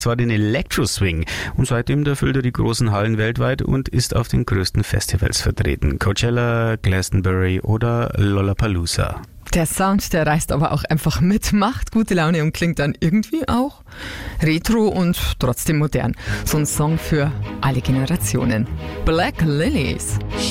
zwar den Electro-Swing. Und seitdem erfüllt er die großen Hallen weltweit und ist auf den größten Festivals vertreten. Coachella, Glastonbury oder Lollapalooza. Der Sound, der reißt aber auch einfach mit, macht gute Laune und klingt dann irgendwie auch retro und trotzdem modern. So ein Song für alle Generationen. Black Lilies.